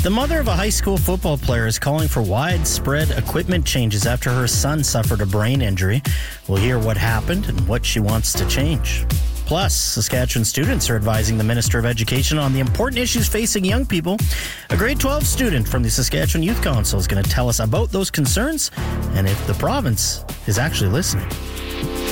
The mother of a high school football player is calling for widespread equipment changes after her son suffered a brain injury. We'll hear what happened and what she wants to change. Plus, Saskatchewan students are advising the Minister of Education on the important issues facing young people. A grade 12 student from the Saskatchewan Youth Council is going to tell us about those concerns and if the province is actually listening.